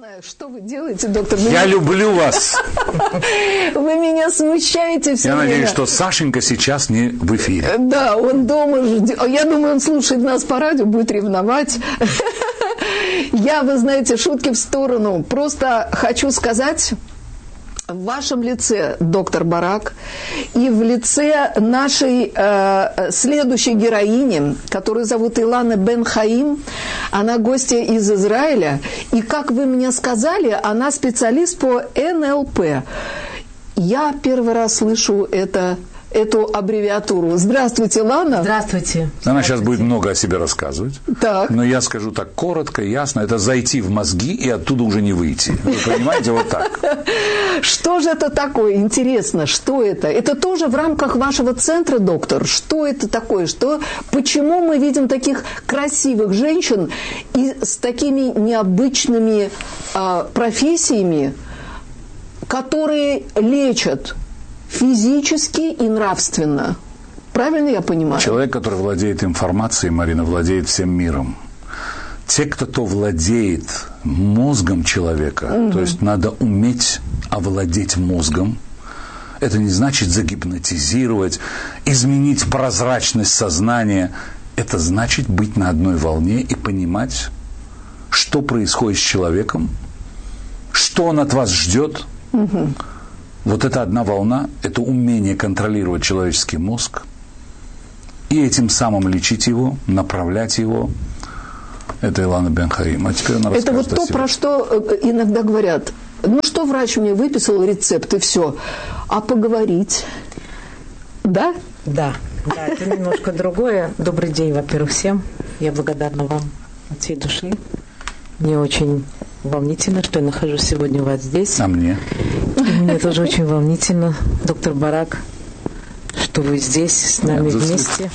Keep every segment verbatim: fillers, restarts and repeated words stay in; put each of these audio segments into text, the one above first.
знаю, что вы делаете, доктор. Я люблю вас. Вы меня смущаете все Я время. надеюсь, что Сашенька сейчас не в эфире. Да, он дома ждет. Я думаю, он слушает нас по радио, будет ревновать. Я, вы знаете, шутки в сторону. Просто хочу сказать... В вашем лице, доктор Барак, и в лице нашей э, следующей героини, которую зовут Илана Бен Хаим, она гостья из Израиля, и, как вы мне сказали, она специалист по эн эл пэ. Я первый раз слышу это, эту аббревиатуру. Здравствуйте, Лана. Здравствуйте. Она сейчас будет много о себе рассказывать. Так. Но я скажу так коротко, ясно. Это зайти в мозги и оттуда уже не выйти. Вы понимаете, вот так. Что же это такое? Интересно, что это? Это тоже в рамках вашего центра, доктор? Что это такое? Что, почему мы видим таких красивых женщин и с такими необычными а, профессиями, которые лечат физически и нравственно? Правильно я понимаю? Человек, который владеет информацией, Марина, владеет всем миром. Те, кто владеет мозгом человека, угу. то есть надо уметь овладеть мозгом, это не значит загипнотизировать, изменить прозрачность сознания. Это значит быть на одной волне и понимать, что происходит с человеком, что он от вас ждет. Угу. Вот эта одна волна, это умение контролировать человеческий мозг и этим самым лечить его, направлять его. Это Илана Бен Хаим. А теперь она это вот то, про что иногда говорят. Ну что, врач мне выписал рецепт и все. А поговорить? Да? Да, да, это немножко другое. Добрый день, во-первых, всем. Я благодарна вам от всей души. Мне очень волнительно, что я нахожусь сегодня у вас здесь. А мне? И мне тоже очень волнительно, доктор Барак, что вы здесь с нами Нет, вместе.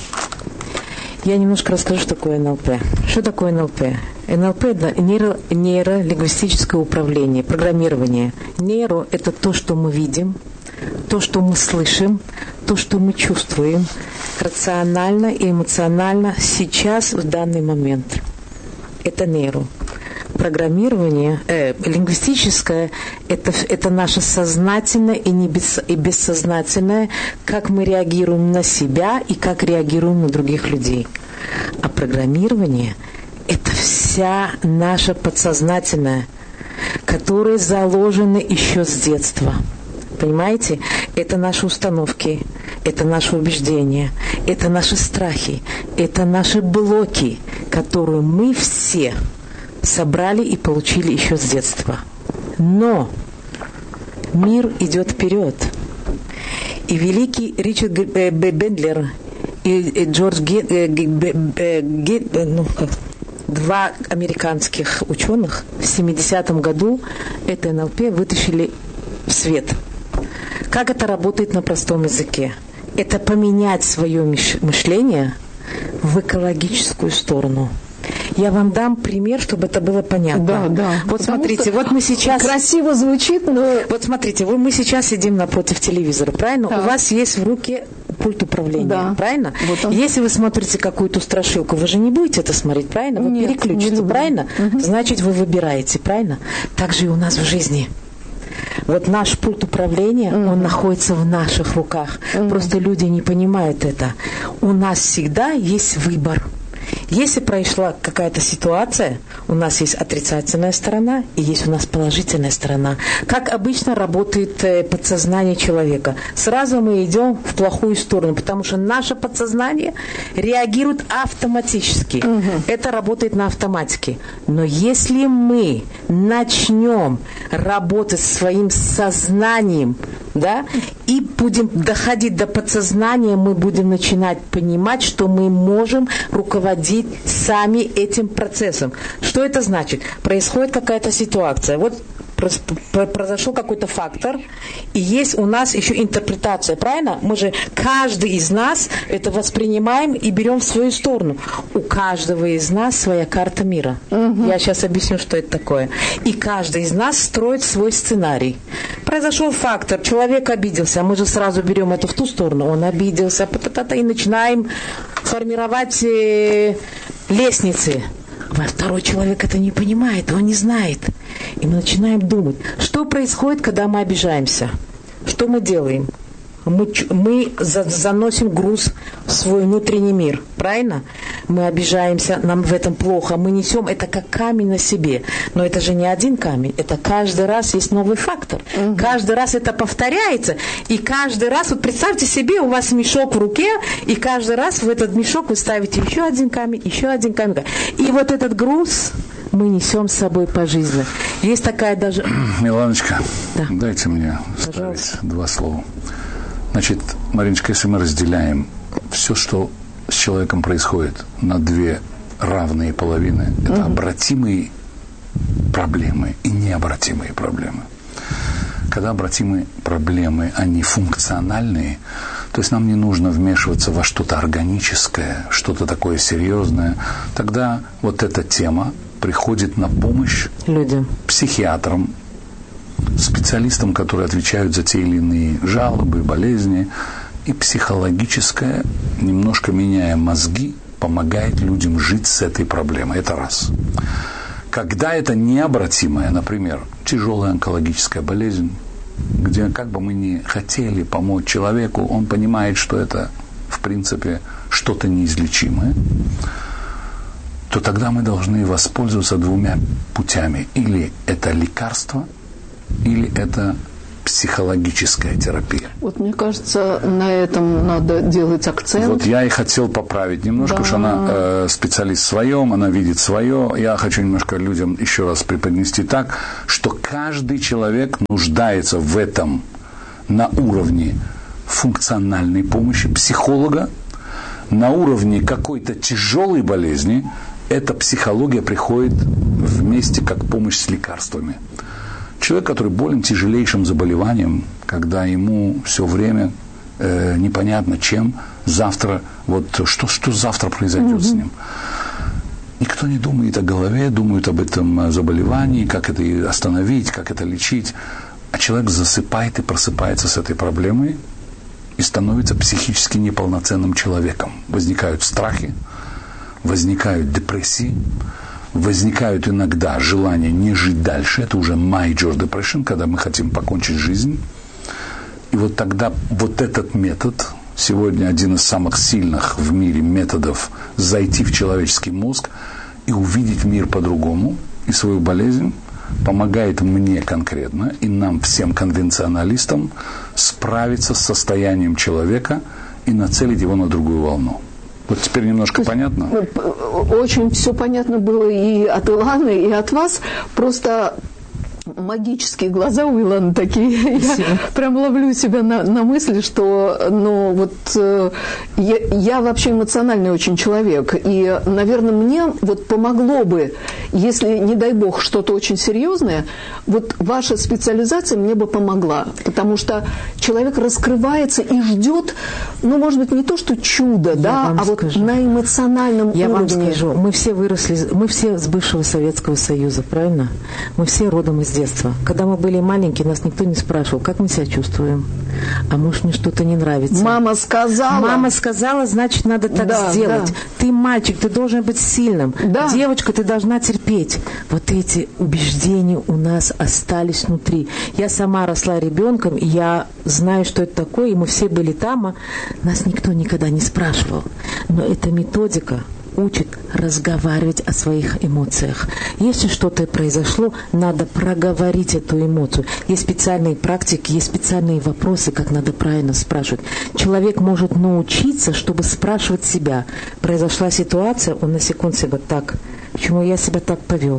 Я немножко расскажу, что такое эн эл пэ. Что такое эн эл пэ? эн эл пэ – это нейро, нейролингвистическое управление, программирование. Нейро – это то, что мы видим, то, что мы слышим, то, что мы чувствуем рационально и эмоционально сейчас, в данный момент. Это нейро. Программирование, э, лингвистическое, это, это наше сознательное и, не без, и бессознательное, как мы реагируем на себя и как реагируем на других людей. А программирование – это вся наша подсознательная, которая заложена еще с детства. Понимаете? Это наши установки, это наши убеждения, это наши страхи, это наши блоки, которые мы все собрали и получили еще с детства. Но мир идет вперед. И великий Ричард Бендлер и Джордж Гет, ну, два американских ученых в семидесятом году это эн эл пэ вытащили в свет. Как это работает на простом языке? Это поменять свое мышление в экологическую сторону. Я вам дам пример, чтобы это было понятно. Да, да. Вот Потому смотрите, вот мы сейчас... Красиво звучит, но... Вот смотрите, вы, мы сейчас сидим напротив телевизора, правильно? Да. У вас есть в руке пульт управления, да. правильно? Вот Если вы смотрите какую-то страшилку, вы же не будете это смотреть, правильно? Вы Нет, переключите, правильно? Угу. Значит, вы выбираете, правильно? Так же и у нас в жизни. Вот наш пульт управления, mm-hmm. он находится в наших руках. Mm-hmm. Просто люди не понимают это. У нас всегда есть выбор. Если произошла какая-то ситуация, у нас есть отрицательная сторона и есть у нас положительная сторона. Как обычно работает подсознание человека. Сразу мы идем в плохую сторону, потому что наше подсознание реагирует автоматически. Угу. Это работает на автоматике. Но если мы начнем работать своим сознанием, да, и будем доходить до подсознания, мы будем начинать понимать, что мы можем руководить сами этим процессом. Что это значит? Происходит какая-то ситуация. Вот произошел какой-то фактор, и есть у нас еще интерпретация, правильно? Мы же, каждый из нас это воспринимаем и берем в свою сторону. У каждого из нас своя карта мира. Угу. Я сейчас объясню, что это такое. И каждый из нас строит свой сценарий. Произошел фактор, человек обиделся, а мы же сразу берем это в ту сторону. Он обиделся, и начинаем формировать лестницы. Второй человек это не понимает, он не знает. И мы начинаем думать, что происходит, когда мы обижаемся. Что мы делаем? Мы, мы за, заносим груз в свой внутренний мир, правильно? Мы обижаемся, нам в этом плохо, мы несем это как камень на себе. Но это же не один камень, это каждый раз есть новый фактор. Угу. Каждый раз это повторяется, и каждый раз, вот представьте себе, у вас мешок в руке, и каждый раз в этот мешок вы ставите еще один камень, еще один камень. И вот этот груз мы несем с собой по жизни. Есть такая даже... Миланочка, да. Дайте мне вставить два слова. Значит, Мариночка, если мы разделяем все, что с человеком происходит, на две равные половины, это mm-hmm. обратимые проблемы и необратимые проблемы. Когда обратимые проблемы, они функциональные, то есть нам не нужно вмешиваться во что-то органическое, что-то такое серьезное, тогда вот эта тема приходит на помощь людям, психиатрам, специалистам, которые отвечают за те или иные жалобы, болезни. И психологическое, немножко меняя мозги, помогает людям жить с этой проблемой. Это раз. Когда это необратимая, например, тяжелая онкологическая болезнь, где как бы мы ни хотели помочь человеку, он понимает, что это, в принципе, что-то неизлечимое, то тогда мы должны воспользоваться двумя путями. Или это лекарство, или это психологическая терапия. Вот мне кажется, на этом надо делать акцент. Вот я и хотел поправить немножко, да. Потому что она э, специалист в своем, она видит свое. Я хочу немножко людям еще раз преподнести так, что каждый человек нуждается в этом на уровне функциональной помощи психолога, на уровне какой-то тяжелой болезни. Эта психология приходит вместе как помощь с лекарствами. Человек, который болен тяжелейшим заболеванием, когда ему все время э, непонятно чем, завтра, вот что, что завтра произойдет mm-hmm. с ним. Никто не думает о голове, думает об этом заболевании, как это остановить, как это лечить. А человек засыпает и просыпается с этой проблемой и становится психически неполноценным человеком. Возникают страхи, возникают депрессии, возникают иногда желания не жить дальше. Это уже major depression, когда мы хотим покончить жизнь. И вот тогда вот этот метод, сегодня один из самых сильных в мире методов зайти в человеческий мозг и увидеть мир по-другому, и свою болезнь, помогает мне конкретно и нам, всем конвенционалистам, справиться с состоянием человека и нацелить его на другую волну. Вот теперь немножко понятно? Очень все понятно было и от Иланы, и от вас. Просто магические глаза у Иланы такие. Спасибо. Я прям ловлю себя на, на мысли, что ну, вот, э, я, я вообще эмоциональный очень человек. И, наверное, мне вот помогло бы, если, не дай бог, что-то очень серьезное, вот ваша специализация мне бы помогла. Потому что человек раскрывается и ждет, ну, может быть, не то, что чудо, я да, а скажу. Вот на эмоциональном я уровне. Я вам скажу, мы все выросли, мы все с бывшего Советского Союза, правильно? Мы все родом из детства. Когда мы были маленькие, нас никто не спрашивал, как мы себя чувствуем. А может, мне что-то не нравится. Мама сказала. Мама сказала, значит, надо так да, сделать. Да. Ты мальчик, ты должен быть сильным. Да. Девочка, ты должна терпеть. Вот эти убеждения у нас остались внутри. Я сама росла ребенком, и я знаю, что это такое, и мы все были там, а нас никто никогда не спрашивал. Но эта методика учит разговаривать о своих эмоциях. Если что-то произошло, надо проговорить эту эмоцию. Есть специальные практики, есть специальные вопросы, как надо правильно спрашивать. Человек может научиться, чтобы спрашивать себя. Произошла ситуация, он на секунду себя так. Почему я себя так повел?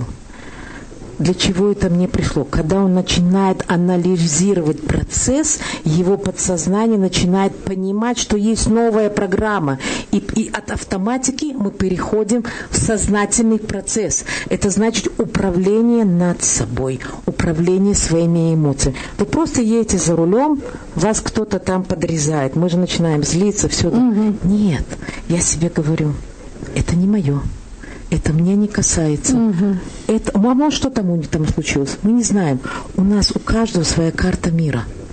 Для чего это мне пришло? Когда он начинает анализировать процесс, его подсознание начинает понимать, что есть новая программа. И, и от автоматики мы переходим в сознательный процесс. Это значит управление над собой, управление своими эмоциями. Вы просто едете за рулем, вас кто-то там подрезает. Мы же начинаем злиться, все. Угу. Нет, я себе говорю, это не мое. Это меня не касается. Угу. Это, а может, что там у них там случилось? Мы не знаем. У нас у каждого своя карта мира.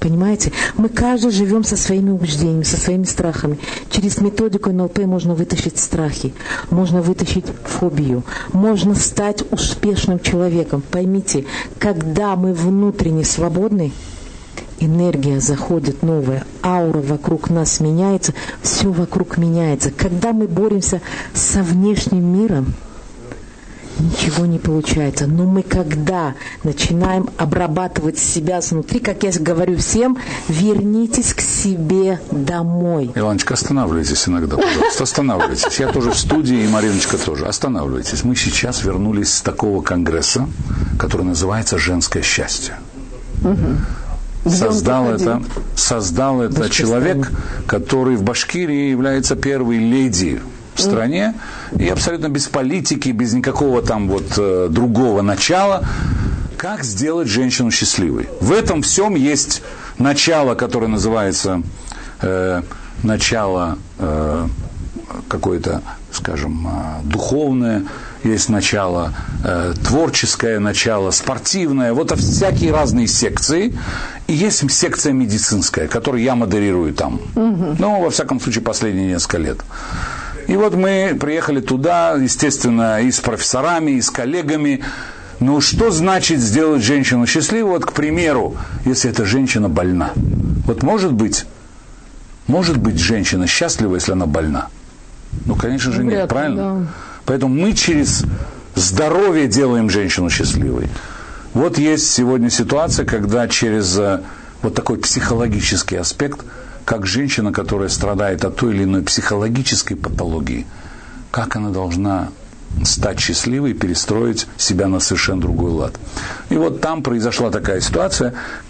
Понимаете? Мы каждый живем со своими убеждениями, со своими страхами. Через методику эн эл пэ можно вытащить страхи, можно вытащить фобию, можно стать успешным человеком. Поймите, когда мы внутренне свободны, энергия заходит новая, аура вокруг нас меняется, все вокруг меняется. Когда мы боремся со внешним миром, ничего не получается. Но мы когда начинаем обрабатывать себя снутри, как я говорю всем, вернитесь к себе домой. Илоночка, останавливайтесь иногда, пожалуйста, останавливайтесь. Я тоже в студии, и Мариночка тоже. Останавливайтесь. Мы сейчас вернулись с такого конгресса, который называется «Женское счастье». Угу. Создал это, создал это человек, который в Башкирии является первой леди в стране, и абсолютно без политики, без никакого там вот э, другого начала, как сделать женщину счастливой. В этом всем есть начало, которое называется э, начало э, какое-то, скажем, э, духовное, есть начало э, творческое, начало спортивное, вот всякие разные секции, и есть секция медицинская, которую я модерирую там, угу. ну, во всяком случае, последние несколько лет. И вот мы приехали туда, естественно, и с профессорами, и с коллегами. Ну, что значит сделать женщину счастливой? Вот, к примеру, если эта женщина больна. Вот может быть, может быть женщина счастлива, если она больна? Ну, конечно же, нет, правильно? Да. Поэтому мы через здоровье делаем женщину счастливой. Вот есть сегодня ситуация, когда через вот такой психологический аспект, как женщина, которая страдает от той или иной психологической патологии, как она должна стать счастливой и перестроить себя на совершенно другой лад. И вот там произошла такая ситуация,